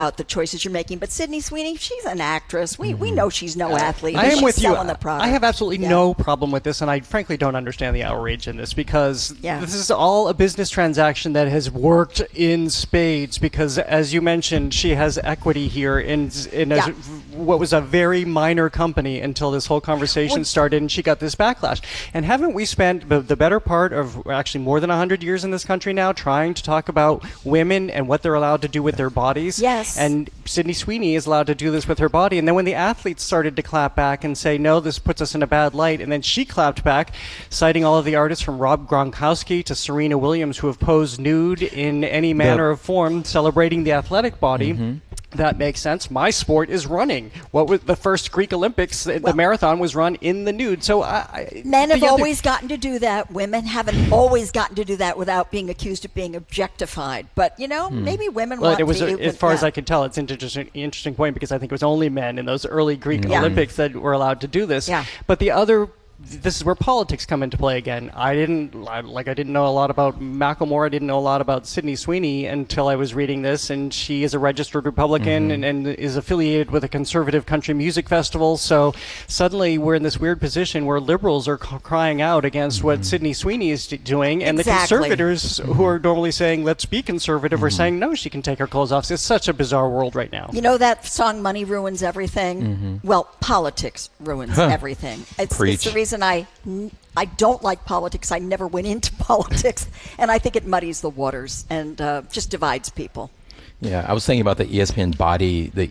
the choices you're making. But Sydney Sweeney, she's an actress. We know she's no athlete. I am she's with you. selling the product. I have absolutely no problem with this, and I frankly don't understand the outrage in this, because this is all a business transaction that has worked in spades, because, as you mentioned, she has equity here in what was a very minor company until this whole conversation started, and she got this backlash. And haven't we spent the better part of actually more than 100 years in this country now trying to talk about women and what they're allowed to do with their bodies? Yes. And Sydney Sweeney is allowed to do this with her body. And then when the athletes started to clap back and say, no, this puts us in a bad light, and then she clapped back, citing all of the artists from Rob Gronkowski to Serena Williams who have posed nude in any manner of form, celebrating the athletic body. That makes sense. My sport is running. What was the first Greek Olympics? The marathon was run in the nude. So men have always gotten to do that. Women haven't always gotten to do that without being accused of being objectified. But maybe women want to. As far as I can tell, it's an interesting point, because I think it was only men in those early Greek Olympics that were allowed to do this. Yeah. But the other. This is where politics come into play again. I didn't know a lot about Macklemore. I didn't know a lot about Sydney Sweeney until I was reading this, and she is a registered Republican and is affiliated with a conservative country music festival. So suddenly we're in this weird position where liberals are crying out against what Sydney Sweeney is doing, and the conservators who are normally saying, let's be conservative, are saying, no, she can take her clothes off. It's such a bizarre world right now. You know that song, Money Ruins Everything? Well, politics ruins everything. It's the reason I don't like politics. I never went into politics, and I think it muddies the waters and just divides people. Yeah, I was thinking about the ESPN body, the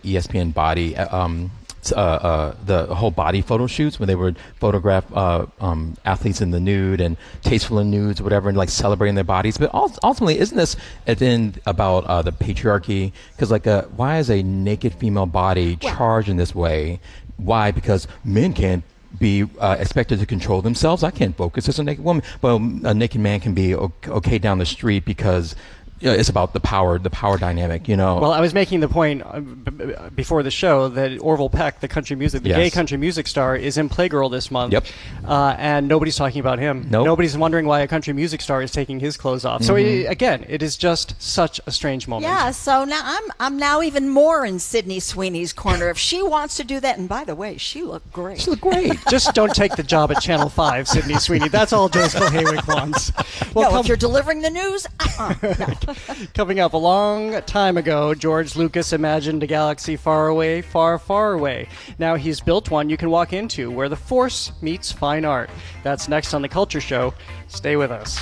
whole body photo shoots when they would photograph athletes in the nude and tasteful in nudes or whatever, and like celebrating their bodies. But ultimately, isn't this at the end about the patriarchy? Because why is a naked female body charged in this way? Why? Because men can't be expected to control themselves. I can't focus as a naked woman, but a naked man can be okay down the street because it's about the power dynamic, Well, I was making the point before the show that Orville Peck, the gay country music star, is in Playgirl this month. Yep. And nobody's talking about him. Nope. Nobody's wondering why a country music star is taking his clothes off. So again, it is just such a strange moment. Yeah. So now I'm now even more in Sydney Sweeney's corner. If she wants to do that, and by the way, she looked great. She looked great. Just don't take the job at Channel 5, Sydney Sweeney. That's all Joycel Haywick wants. Well, if you're delivering the news, no. Coming up, a long time ago, George Lucas imagined a galaxy far away, far, far away. Now he's built one you can walk into, where the Force meets fine art. That's next on The Culture Show. Stay with us.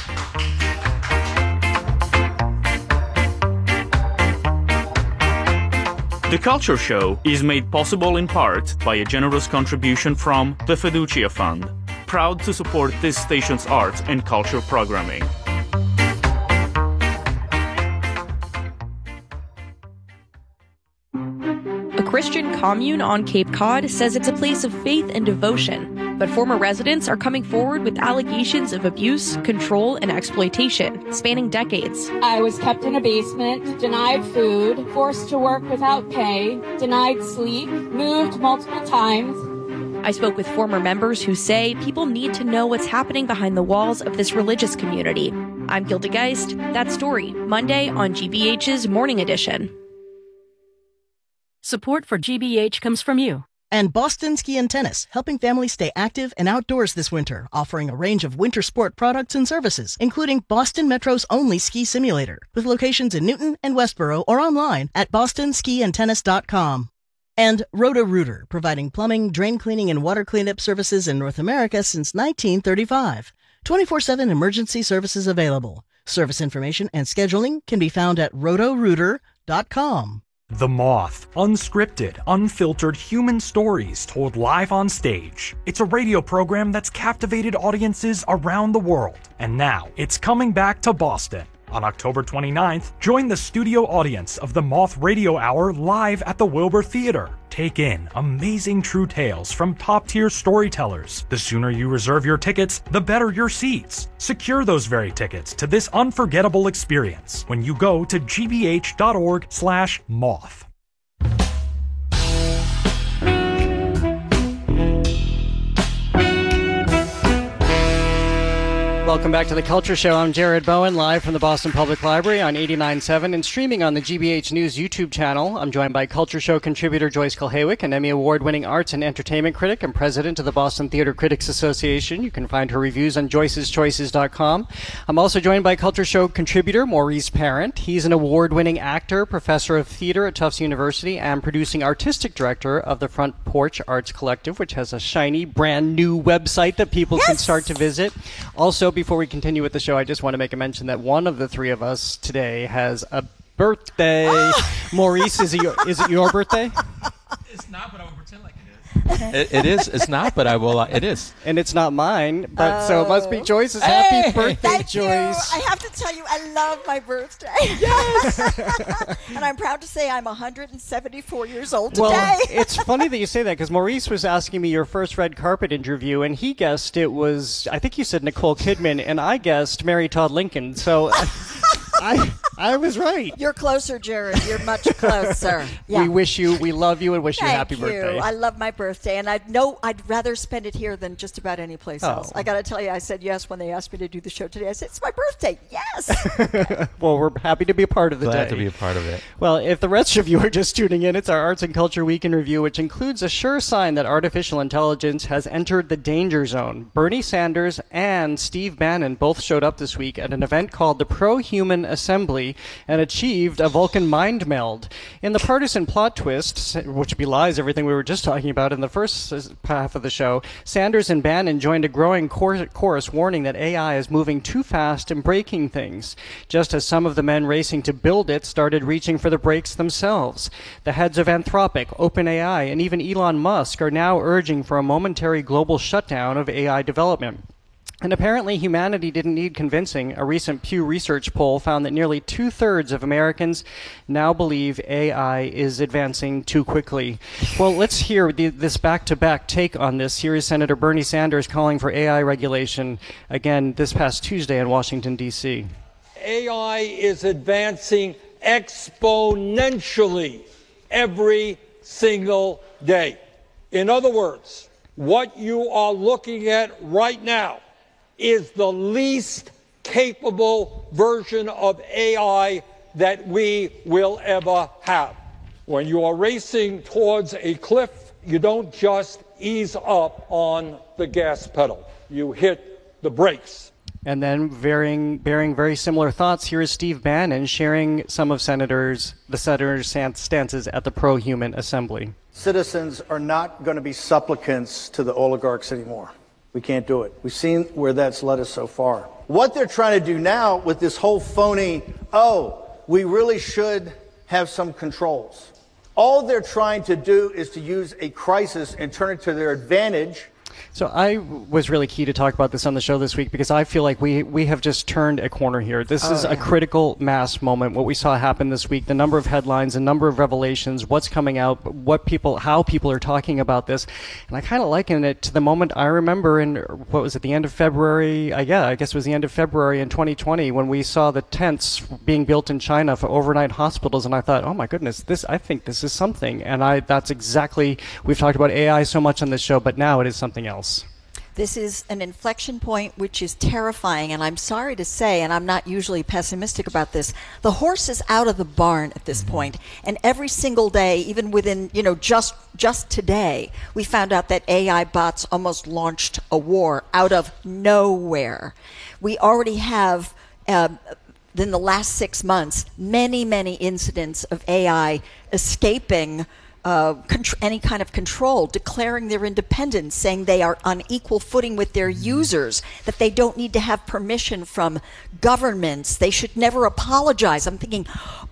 The Culture Show is made possible in part by a generous contribution from the Fiducia Fund, proud to support this station's art and culture programming. A Christian commune on Cape Cod says it's a place of faith and devotion, but former residents are coming forward with allegations of abuse, control, and exploitation spanning decades. I was kept in a basement, denied food, forced to work without pay, denied sleep, moved multiple times. I spoke with former members who say people need to know what's happening behind the walls of this religious community. I'm Gilda Geist. That story, Monday on GBH's Morning Edition. Support for GBH comes from you. And Boston Ski and Tennis, helping families stay active and outdoors this winter, offering a range of winter sport products and services, including Boston Metro's only ski simulator, with locations in Newton and Westboro or online at bostonskiandtennis.com. And Roto-Rooter, providing plumbing, drain cleaning, and water cleanup services in North America since 1935. 24/7 emergency services available. Service information and scheduling can be found at rotorooter.com. The Moth. Unscripted, unfiltered human stories told live on stage. It's a radio program that's captivated audiences around the world. And now, it's coming back to Boston. On October 29th, join the studio audience of the Moth Radio Hour live at the Wilbur Theater. Take in amazing true tales from top-tier storytellers. The sooner you reserve your tickets, the better your seats. Secure those very tickets to this unforgettable experience when you go to gbh.org/moth. Welcome back to The Culture Show. I'm Jared Bowen, live from the Boston Public Library on 89.7 and streaming on the GBH News YouTube channel. I'm joined by Culture Show contributor Joyce Kulhaywick, an Emmy Award-winning arts and entertainment critic and president of the Boston Theater Critics Association. You can find her reviews on joyceschoices.com. I'm also joined by Culture Show contributor Maurice Parent. He's an award-winning actor, professor of theater at Tufts University, and producing artistic director of the Front Porch Arts Collective, which has a shiny, brand new website that people can start to visit. Also, before we continue with the show, I just want to make a mention that one of the three of us today has a birthday. Maurice, is it your birthday? It's not, but I will pretend like it is. It is. It's not, but I will. It is. And it's not mine, but so it must be Joyce's. Happy birthday, thank Joyce. You. I have to tell you, I love my birthday. Yes. And I'm proud to say I'm 174 years old today. Well, it's funny that you say that because Maurice was asking me your first red carpet interview, and he guessed it was, I think you said Nicole Kidman, and I guessed Mary Todd Lincoln. So I was right. You're closer, Jared. You're much closer. Yeah. We love you, and wish you a happy birthday. I love my birthday, and I know I'd rather spend it here than just about any place else. I got to tell you, I said yes when they asked me to do the show today. I said, it's my birthday. Yes. Well, we're happy to be a part of the day. Glad to be a part of it. Well, if the rest of you are just tuning in, it's our Arts and Culture Week in Review, which includes a sure sign that artificial intelligence has entered the danger zone. Bernie Sanders and Steve Bannon both showed up this week at an event called the Pro-Human Assembly and achieved a Vulcan mind meld. In the partisan plot twist, which belies everything we were just talking about in the first half of the show, Sanders and Bannon joined a growing chorus warning that AI is moving too fast and breaking things, just as some of the men racing to build it started reaching for the brakes themselves. The heads of Anthropic, OpenAI, and even Elon Musk are now urging for a momentary global shutdown of AI development. And apparently humanity didn't need convincing. A recent Pew Research poll found that nearly 2/3 of Americans now believe AI is advancing too quickly. Well, let's hear this back-to-back take on this. Here is Senator Bernie Sanders calling for AI regulation, again, this past Tuesday in Washington, D.C. AI is advancing exponentially every single day. In other words, what you are looking at right now is the least capable version of AI that we will ever have. When you are racing towards a cliff, you don't just ease up on the gas pedal. You hit the brakes. And then bearing very similar thoughts, here is Steve Bannon sharing some of the senators' stances at the Pro-Human Assembly. Citizens are not going to be supplicants to the oligarchs anymore. We can't do it. We've seen where that's led us so far. What they're trying to do now with this whole phony, we really should have some controls. All they're trying to do is to use a crisis and turn it to their advantage. So I was really key to talk about this on the show this week because I feel like we have just turned a corner here. This is a critical mass moment. What we saw happen this week, the number of headlines, the number of revelations, what's coming out, how people are talking about this. And I kind of liken it to the moment I remember in, the end of February? I guess it was the end of February in 2020 when we saw the tents being built in China for overnight hospitals. And I thought, oh my goodness, I think this is something. And that's exactly, we've talked about AI so much on this show, but now it is something else. This is an inflection point which is terrifying, and I'm sorry to say, and I'm not usually pessimistic about this, the horse is out of the barn at this point. And every single day, even within, just today, we found out that AI bots almost launched a war out of nowhere. We already have, in the last 6 months, many, many incidents of AI escaping any kind of control, declaring their independence, saying they are on equal footing with their users, that they don't need to have permission from governments, they should never apologize. I'm thinking,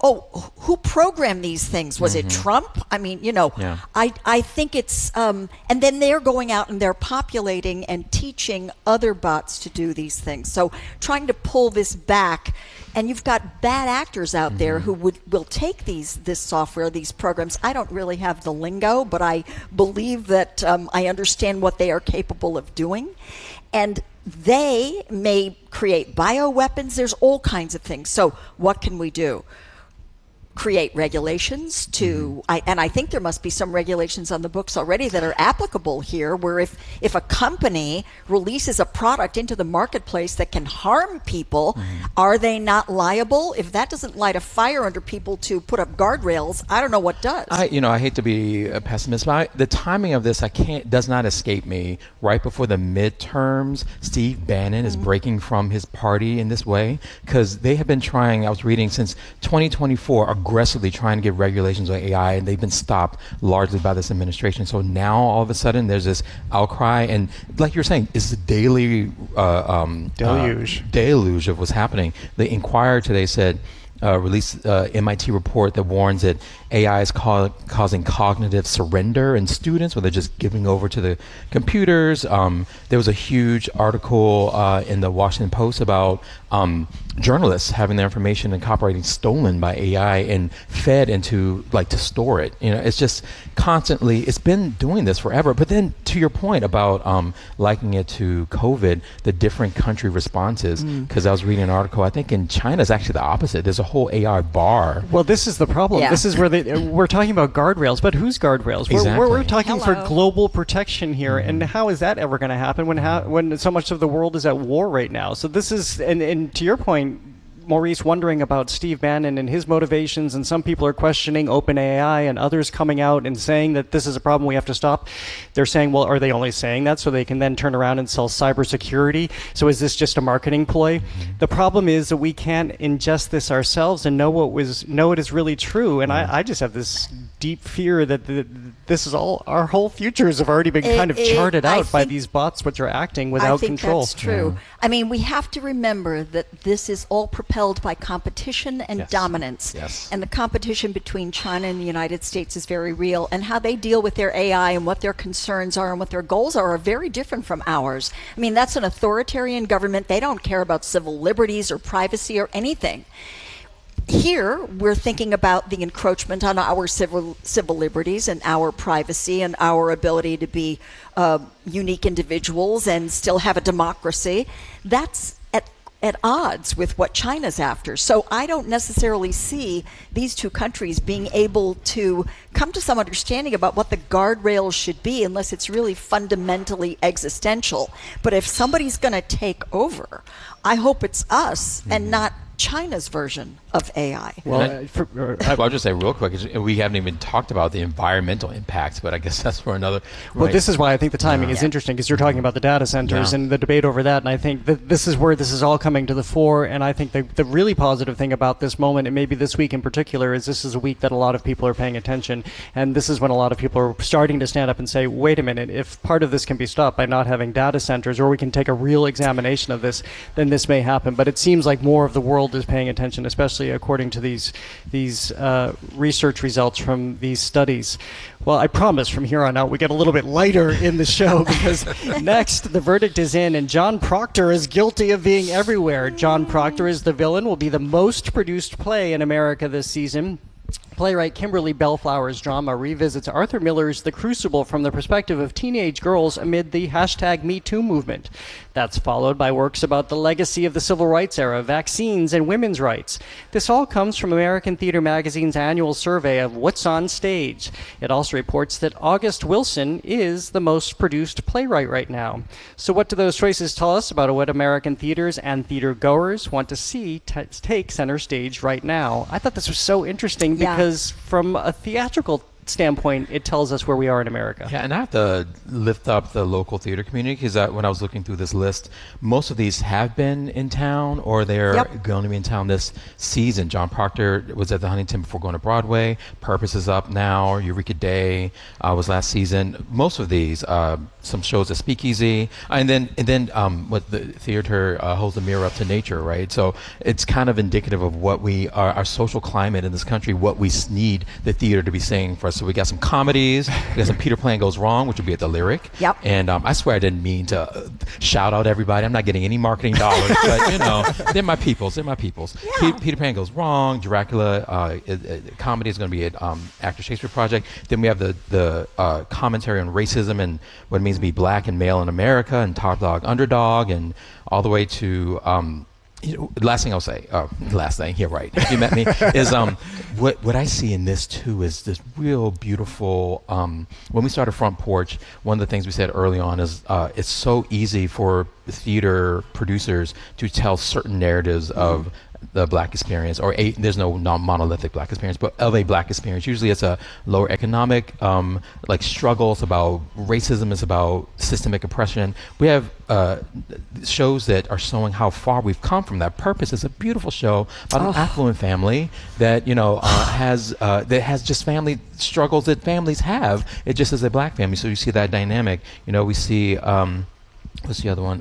who programmed these things? Was it Trump? I mean, yeah. I think it's, and then they're going out and they're populating and teaching other bots to do these things. So trying to pull this back. And you've got bad actors out there who will take this software, these programs. I don't really have the lingo, but I believe that I understand what they are capable of doing. And they may create bioweapons. There's all kinds of things. So what can we do? create regulations to, and I think there must be some regulations on the books already that are applicable here, where if a company releases a product into the marketplace that can harm people, are they not liable? If that doesn't light a fire under people to put up guardrails, I don't know what does. I hate to be a pessimist, but the timing of this does not escape me. Right before the midterms, Steve Bannon is breaking from his party in this way, because they have been trying, I was reading, since 2024, aggressively trying to get regulations on AI, and they've been stopped largely by this administration. So now all of a sudden there's this outcry, and like you're saying, it's the daily deluge of what's happening. The Inquirer today said, released MIT report that warns that AI is causing cognitive surrender in students, where they're just giving over to the computers. There was a huge article in the Washington Post about journalists having their information and copywriting stolen by AI and fed into, to store it. It's just constantly, it's been doing this forever. But then to your point about likening it to COVID, the different country responses, because I was reading an article, I think in China it's actually the opposite. There's a whole AI bar. Well, this is the problem. Yeah. This is where we're talking about guardrails, but whose guardrails? Exactly. We're talking for global protection here, and how is that ever going to happen when so much of the world is at war right now? So this is, and to your point, Maurice, wondering about Steve Bannon and his motivations, and some people are questioning OpenAI, and others coming out and saying that this is a problem we have to stop. They're saying, well, are they only saying that so they can then turn around and sell cybersecurity? So is this just a marketing ploy? The problem is that we can't ingest this ourselves and know it is really true. And I just have this deep fear that this is all, our whole futures have already been kind of charted out by these bots which are acting without control. That's true. Yeah. I mean, we have to remember that this is all propelled by competition and dominance. Yes. And the competition between China and the United States is very real, and how they deal with their AI and what their concerns are and what their goals are very different from ours. I mean, that's an authoritarian government. They don't care about civil liberties or privacy or anything. Here, we're thinking about the encroachment on our civil liberties and our privacy and our ability to be unique individuals and still have a democracy. That's at odds with what China's after. So I don't necessarily see these two countries being able to come to some understanding about what the guardrails should be unless it's really fundamentally existential. But if somebody's going to take over, I hope it's us and not China's version of AI. Well, I'll just say real quick, we haven't even talked about the environmental impacts, but I guess that's for another. Well, this is why I think the timing is interesting, because you're talking about the data centers and the debate over that, and I think that this is where this is all coming to the fore. And I think the really positive thing about this moment, and maybe this week in particular, is this is a week that a lot of people are paying attention, and this is when a lot of people are starting to stand up and say, wait a minute, if part of this can be stopped by not having data centers, or we can take a real examination of this, then this may happen. But it seems like more of the world is paying attention, especially according to these research results from these studies. Well, I promise from here on out we get a little bit lighter in the show, because next the verdict is in, and John Proctor is guilty of being everywhere. John Proctor is the villain, will be the most produced play in America this season. Playwright Kimberly Bellflower's drama revisits Arthur Miller's The Crucible from the perspective of teenage girls amid the #MeToo movement. That's followed by works about the legacy of the civil rights era, vaccines, and women's rights. This all comes from American Theater Magazine's annual survey of what's on stage. It also reports that August Wilson is the most produced playwright right now. So what do those choices tell us about what American theaters and theater goers want to see take center stage right now? I thought this was so interesting because from a theatrical standpoint, it tells us where we are in America. Yeah, and I have to lift up the local theater community, because when I was looking through this list, most of these have been in town, or they're going to be in town this season. John Proctor was at the Huntington before going to Broadway. Purpose is up now. Eureka Day was last season. Most of these, some shows at Speakeasy, and then what the theater holds the mirror up to nature, right? So it's kind of indicative of what we are, our social climate in this country, what we need the theater to be saying for us. So we got some comedies, we got some Peter Pan Goes Wrong, which will be at the Lyric. Yep. And I swear I didn't mean to shout out everybody. I'm not getting any marketing dollars, but they're my peoples. Yeah. Peter Pan Goes Wrong, Dracula, comedy is going to be at Actor Shakespeare Project. Then we have the commentary on racism and what it means to be black and male in America, and Top Dog Underdog, and all the way to Last thing I'll say, you're right, if you met me, is what I see in this too is this real beautiful, when we started Front Porch, one of the things we said early on is it's so easy for theater producers to tell certain narratives of the Black experience, or there's no non-monolithic Black experience, but of a Black experience. Usually it's a lower economic struggle, it's about racism, it's about systemic oppression. We have shows that are showing how far we've come from that. Purpose is a beautiful show about an affluent family that has just family struggles that families have. It just is a Black family, so you see that dynamic. We see what's the other one?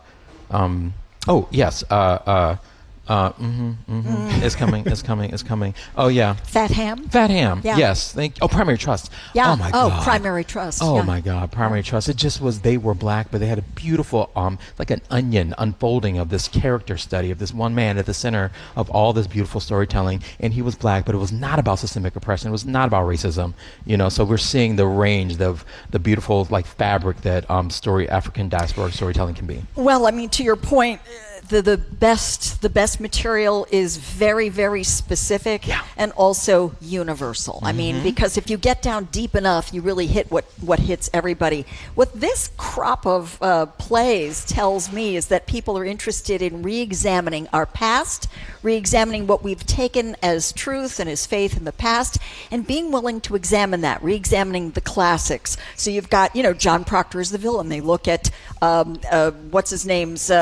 It's coming. Oh yeah. Fat Ham. Yeah. Yes. Primary Trust. Yeah. Oh my God. Primary Trust. Oh my God. Primary Trust. It just was. They were Black, but they had a beautiful, like an onion unfolding of this character study of this one man at the center of all this beautiful storytelling, and he was Black, but it was not about systemic oppression. It was not about racism. So we're seeing the range of the beautiful fabric that African diasporic storytelling can be. Well, I mean, to your point. The best material is very, very specific and also universal. I mean, because if you get down deep enough, you really hit what hits everybody. What this crop of plays tells me is that people are interested in re-examining our past, re-examining what we've taken as truth and as faith in the past, and being willing to examine that, re-examining the classics. So you've got, John Proctor is the villain. They look at what's his name's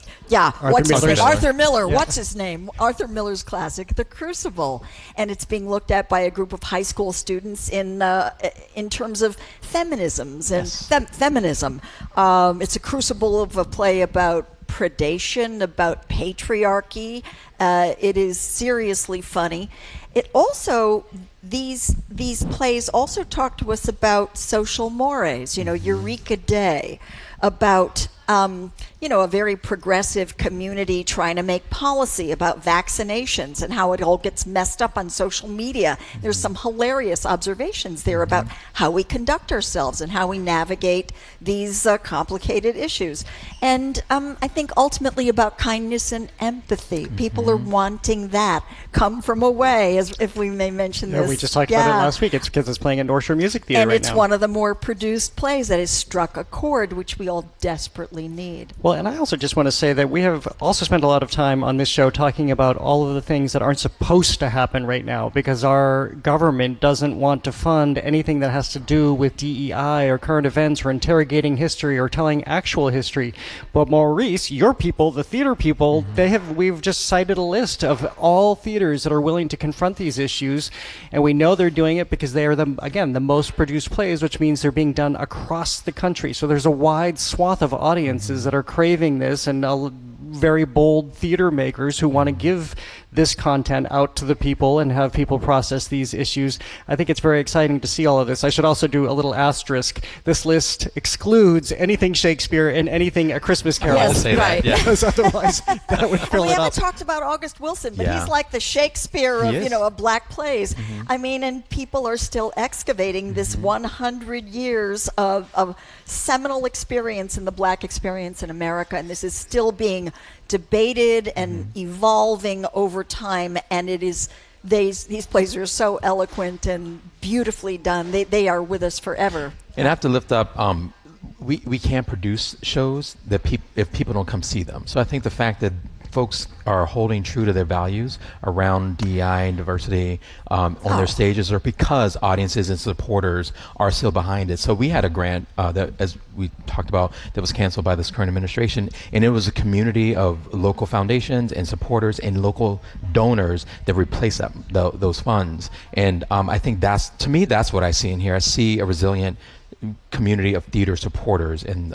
Arthur Miller. Yeah. What's his name? Arthur Miller's classic, The Crucible, and it's being looked at by a group of high school students in terms of feminisms and feminism. It's a crucible of a play about predation, about patriarchy. It is seriously funny. It also these plays also talk to us about social mores. Eureka Day, about a very progressive community trying to make policy about vaccinations and how it all gets messed up on social media. There's some hilarious observations there about how we conduct ourselves and how we navigate these complicated issues. And I think ultimately about kindness and empathy. People are wanting that. Come From Away, as if we may mention this. We just talked about it last week. It's because it's playing at North Shore Music Theater right now. And it's one of the more produced plays that has struck a chord, which we all desperately need. Well, and I also just want to say that we have also spent a lot of time on this show talking about all of the things that aren't supposed to happen right now because our government doesn't want to fund anything that has to do with DEI or current events or interrogating history or telling actual history. But Maurice, your people, the theater people, we've just cited a list of all theaters that are willing to confront these issues, and we know they're doing it because they are the most produced plays, which means they're being done across the country. So there's a wide swath of audiences that are craving this, and very bold theater makers who want to give this content out to the people and have people process these issues. I think it's very exciting to see all of this. I should also do a little asterisk. This list excludes anything Shakespeare and anything A Christmas Carol. Yes, right. Because otherwise that would fill it up. We haven't talked about August Wilson, but he's like the Shakespeare of Black plays. I mean, and people are still excavating this 100 years of seminal experience in the Black experience in America, and this is still being debated and evolving over time, and it is these plays are so eloquent and beautifully done. They are with us forever. And I have to lift up we can't produce shows that if people don't come see them. So I think the fact that folks are holding true to their values around DEI and diversity on their stages, or because audiences and supporters are still behind it. So we had a grant that, as we talked about, that was canceled by this current administration, and it was a community of local foundations and supporters and local donors that replaced those funds. And I think that's what I see in here. I see a resilient community of theater supporters, and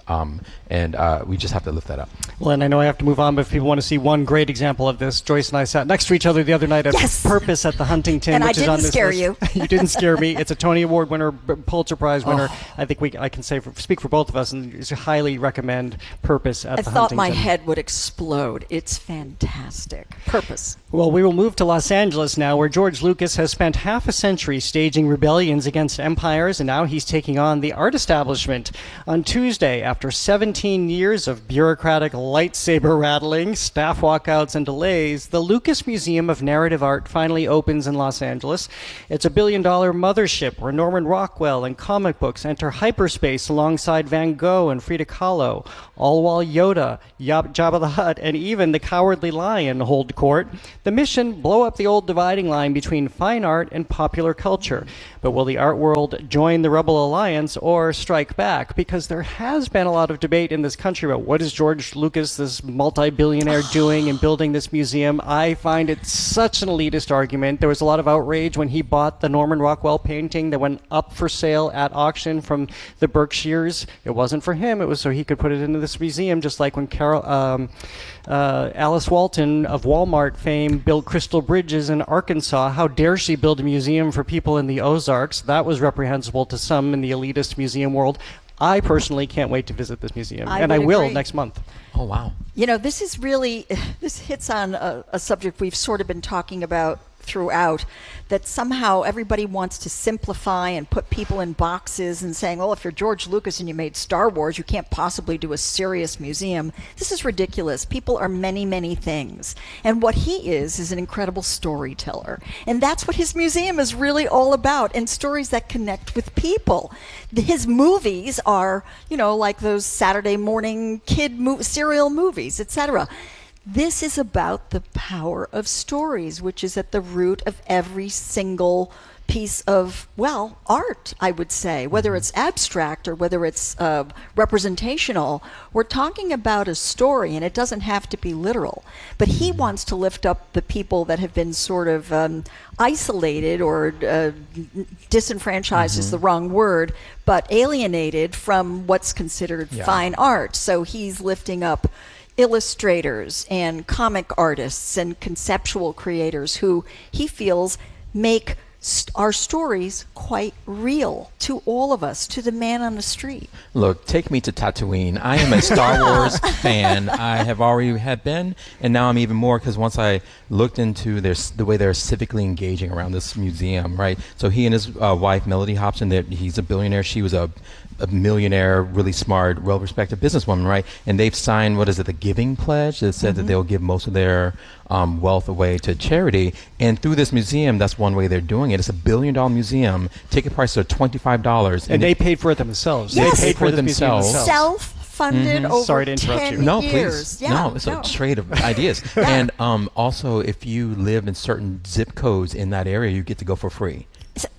we just have to lift that up. Well, and I know I have to move on, but if people want to see one great example of this, Joyce and I sat next to each other the other night at Purpose at the Huntington, and which is on this scare list. You. You didn't scare me. It's a Tony Award winner, Pulitzer Prize winner. I think I can speak for both of us, and highly recommend Purpose at the Huntington. I thought my head would explode. It's fantastic. Purpose. Well, we will move to Los Angeles now, where George Lucas has spent half a century staging rebellions against empires, and now he's taking on the art establishment. On Tuesday, after 17 years of bureaucratic lightsaber rattling, staff walkouts, and delays, the Lucas Museum of Narrative Art finally opens in Los Angeles. It's a billion-dollar mothership where Norman Rockwell and comic books enter hyperspace alongside Van Gogh and Frida Kahlo, all while Yoda, Jabba the Hutt, and even the Cowardly Lion hold court. The mission, blow up the old dividing line between fine art and popular culture. But will the art world join the Rebel Alliance or strike back? Because there has been a lot of debate in this country about what is George Lucas, this multi-billionaire, doing in building this museum. I find it such an elitist argument. There was a lot of outrage when he bought the Norman Rockwell painting that went up for sale at auction from the Berkshires. It wasn't for him. It was so he could put it into this museum, just like when Alice Walton of Walmart fame built Crystal Bridges in Arkansas. How dare she build a museum for people in the Ozarks? That was reprehensible to some in the elitist museum world. I personally can't wait to visit this museum, and I will next month. Oh, wow. You know, this hits on a subject we've sort of been talking about throughout, that somehow everybody wants to simplify and put people in boxes and saying, well, if you're George Lucas and you made Star Wars, you can't possibly do a serious museum. This is ridiculous. People are many, many things. And what he is an incredible storyteller. And that's what his museum is really all about, and stories that connect with people. His movies are, like those Saturday morning serial movies, etc. This is about the power of stories, which is at the root of every single piece of, art, I would say. Whether it's abstract or whether it's representational, we're talking about a story, and it doesn't have to be literal. But he wants to lift up the people that have been sort of isolated or disenfranchised is the wrong word, but alienated from what's considered fine art. So he's lifting up illustrators and comic artists and conceptual creators who he feels make our stories quite real to all of us, to the man on the street. Look, take me to Tatooine. I am a Star Wars fan. I have already been, and now I'm even more, because once I looked into the way they're civically engaging around this museum, right? So he and his wife, Melody Hobson, he's a billionaire. She was a millionaire, really smart, well-respected businesswoman, right? And they've signed, the Giving Pledge that said that they'll give most of their wealth away to charity. And through this museum, that's one way they're doing it. It's $1 billion museum. Ticket prices are $25. And they paid for it themselves. Yes. They paid for themselves. Self-funded over Sorry to interrupt 10 you. No, years. please. Yeah, it's a trade of ideas. And also, if you live in certain zip codes in that area, you get to go for free.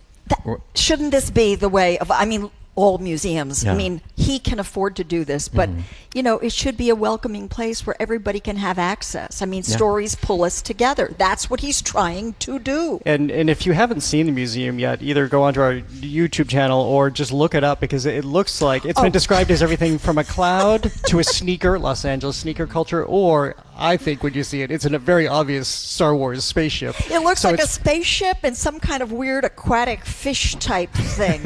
Shouldn't this be the way of, all museums. Yeah. I mean, he can afford to do this, but it should be a welcoming place where everybody can have access. I mean, stories pull us together. That's what he's trying to do. And if you haven't seen the museum yet, either go onto our YouTube channel or just look it up, because it looks like it's been described as everything from a cloud to a sneaker, Los Angeles sneaker culture, or I think when you see it, it's in a very obvious Star Wars spaceship. It looks like a spaceship and some kind of weird aquatic fish type thing.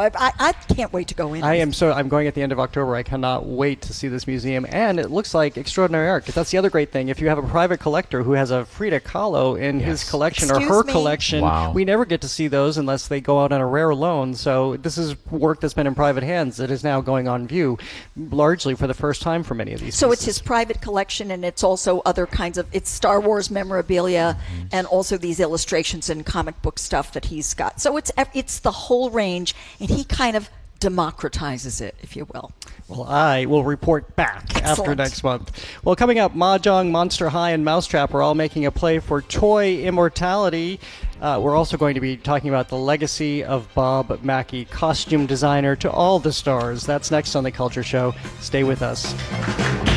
I can't wait to go in. I'm going at the end of October. I cannot wait to see this museum, and it looks like extraordinary art. That's the other great thing. If you have a private collector who has a Frida Kahlo in his collection or her collection, we never get to see those unless they go out on a rare loan. So this is work that's been in private hands that is now going on view, largely for the first time for many of these. So pieces. It's his private collection, and it's also other kinds of, it's Star Wars memorabilia and also these illustrations and comic book stuff that he's got. So it's the whole range, and he kind of democratizes it, if you will. Well, I will report back after next month. Well, coming up, Mahjong, Monster High, and Mousetrap are all making a play for toy immortality. We're also going to be talking about the legacy of Bob Mackie, costume designer to all the stars. That's next on The Culture Show. Stay with us.